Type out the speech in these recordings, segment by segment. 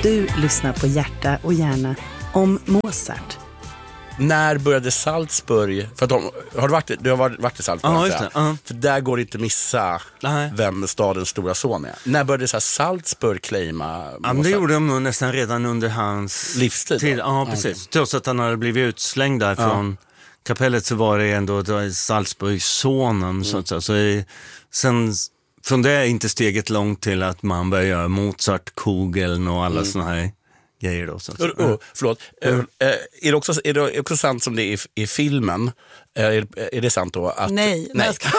Du lyssnar på Hjärta och hjärna om Mozart. När började Salzburg? För att du har varit i Salzburg. Ja, just det. För där går det inte att missa vem stadens stora son är. När började så här Salzburg claima Mozart? Ja, men det gjorde de nog nästan redan under hans livstid. Ja, precis. Trots att han hade blivit utslängd där från kapellet, så var det ändå Salzburg-sonen. Så att säga. Så sen från det är inte steget långt till att man börjar göra Mozart, Kugeln och alla såna här grejer då. Så. Förlåt. Är det också sant som det är i filmen? Är det sant då? Att, nej.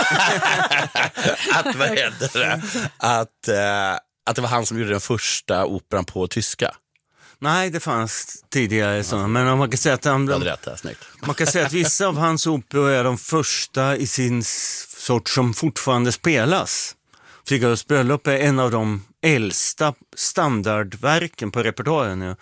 Att vad heter det? Att det var han som gjorde den första operan på tyska? Nej, det fanns tidigare sådana. Men man kan säga att man kan säga att vissa av hans operor är de första i sin sort som fortfarande spelas. Figaros bröllop är en av de äldsta standardverken på repertoaren. Ja.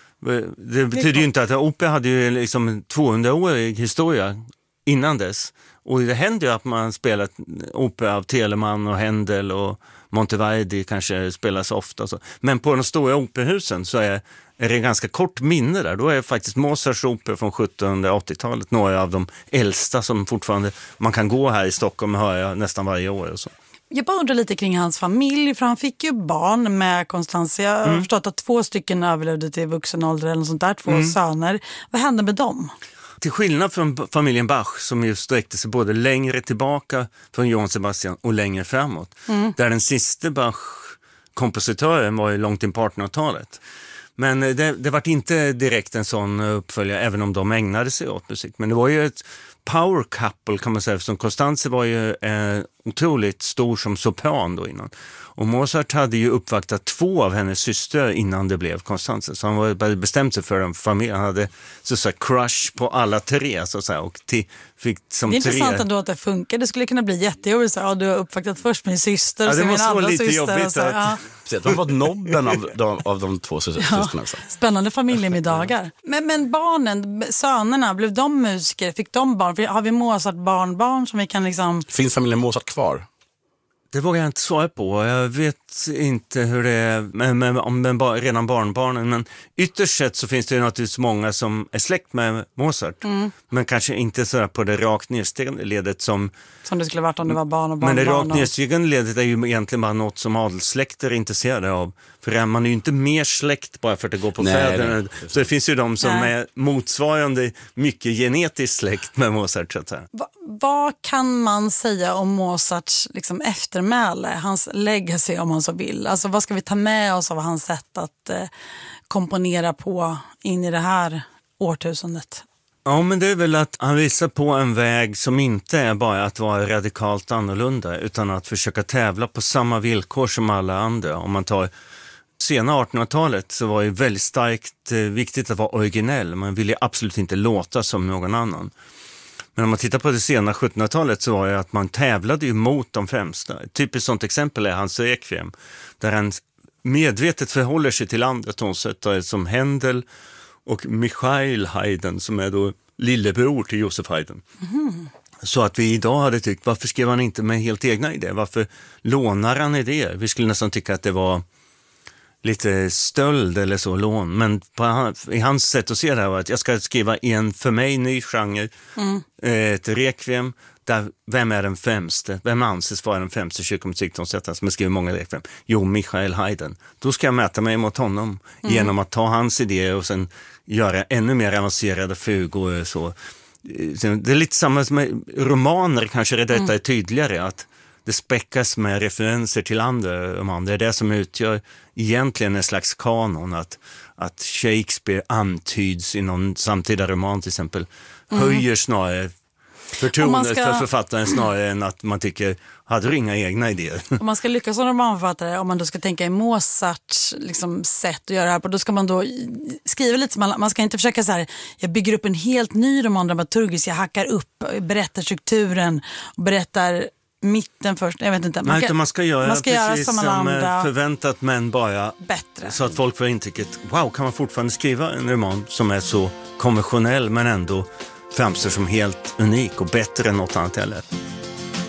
Det betyder ju inte att opera hade ju liksom 200-årig historia innan dess. Och det händer ju att man spelat opera av Telemann och Händel och Monteverdi kanske spelas ofta. Så. Men på de stora operahusen så är det en ganska kort minne där. Då är faktiskt Mozarts opera från 1780-talet några av de äldsta som fortfarande man kan gå här i Stockholm och höra nästan varje år och så. Jag bara undrar lite kring hans familj, för han fick ju barn med Constantia. Jag har förstått att 2 stycken överlevde till vuxen ålder eller något sånt där, 2 söner. Vad hände med dem? Till skillnad från familjen Bach som just sträckte sig både längre tillbaka från Johann Sebastian och längre framåt. Där den sista Bach-kompositören var ju långt in på 1800-talet. Men det var inte direkt en sån uppföljare, även om de ägnade sig åt musik. Men det var ju ett power couple kan man säga, som Constantia var ju otroligt stor som sopran då innan. Och Mozart hade ju uppvaktat 2 av hennes systrar innan det blev Constantia. Så han var bestämt sig för en familj. Han hade så att säga crush på alla 3 så att säga, och fick som 3. Det är intressant ändå att det funkar. Det skulle kunna bli jättejobbigt. Så, du har uppvaktat först min syster och det så min måste vara andra lite syster. Jobbigt och så, De har fått nobben av de 2 systrarna. Spännande familjemiddagar. Men barnen, sönerna, blev de musiker? Fick de barn? Har vi Mozart barnbarn som vi kan liksom... Finns familjen Mozart kvar? Det vågar jag inte svara på. Jag vet inte hur det är om redan barnbarnen. Men ytterst sett så finns det ju naturligtvis många som är släkt med Mozart. Men kanske inte så på det rakt nedstigande ledet som det skulle varit om det var barn och barnbarn. Men det rakt nedstigande ledet är ju egentligen bara något som adelssläkter är intresserade av. För man är ju inte mer släkt bara för att det går på fäderna. Så det finns ju de som är motsvarande mycket genetiskt släkt med Mozart. Så att säga. Vad kan man säga om Mozarts liksom eftermäle, hans legacy om man så vill? Alltså vad ska vi ta med oss av hans sätt att komponera på in i det här årtusendet? Ja, men det är väl att han visar på en väg som inte är bara att vara radikalt annorlunda, utan att försöka tävla på samma villkor som alla andra. Om man tar sena 1800-talet så var det väldigt starkt viktigt att vara originell. Man ville absolut inte låta som någon annan. Men om man tittar på det sena 1700-talet så var det att man tävlade ju mot de främsta. Ett typiskt sånt exempel är hans Requiem, där han medvetet förhåller sig till andra tonsättare som Händel och Michael Haydn, som är då lillebror till Josef Haydn. Så att vi idag hade tyckt, varför skrev han inte med helt egna idéer? Varför lånar han idéer? Vi skulle nästan tycka att det var lite stöld eller så, lån. Men i hans sätt att se det här var att jag ska skriva en för mig ny genre, ett Requiem, där vem är den främste? Vem anses vara den främste kyrkomusiktonsättaren som har skrivit många Requiem? Jo, Michael Haydn. Då ska jag mäta mig mot honom genom att ta hans idéer och sen göra ännu mer avancerade fugor och så. Det är lite samma som med romaner, kanske detta är tydligare, att det späckas med referenser till andra romaner. Det är det som utgör egentligen en slags kanon, att Shakespeare antyds i någon samtida roman till exempel, höjer snarare förtroendet för författaren snarare än att man tycker, hade du inga egna idéer? Om man ska lyckas som romanförfattare, om man då ska tänka i Mozarts liksom, sätt att göra det här på, då ska man då skriva lite som man ska inte försöka så här, jag bygger upp en helt ny roman dramaturgisk, jag hackar upp, berättar strukturen och berättar mitten först, jag vet inte. Man ska göra precis som alla andra, förväntat, men bara bättre. Så att folk får intrycket, wow, kan man fortfarande skriva en roman som är så konventionell men ändå framstår som helt unik och bättre än något annat heller.